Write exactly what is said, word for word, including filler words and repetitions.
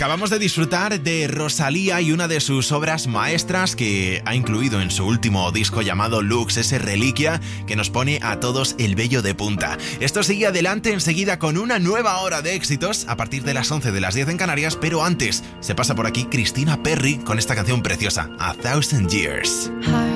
Acabamos de disfrutar de Rosalía y una de sus obras maestras que ha incluido en su último disco llamado Lux, ese reliquia que nos pone a todos el vello de punta. Esto sigue adelante enseguida con una nueva hora de éxitos a partir de las once de las diez en Canarias, pero antes se pasa por aquí Christina Perri con esta canción preciosa, A Thousand Years. Hi.